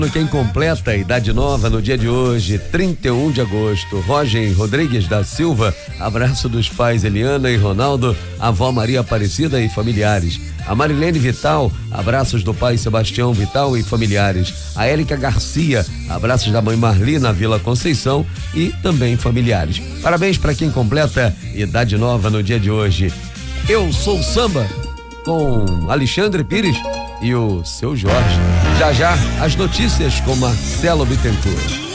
Quem completa a idade nova no dia de hoje, 31 de agosto, Roger Rodrigues da Silva, abraço dos pais Eliana e Ronaldo, avó Maria Aparecida e familiares. A Marilene Vital, abraços do pai Sebastião Vital e familiares. A Érica Garcia, abraços da mãe Marli na Vila Conceição e também familiares. Parabéns para quem completa idade nova no dia de hoje. Eu Sou Samba, com Alexandre Pires e o Seu Jorge. Já já, as notícias com Marcelo Bittencourt.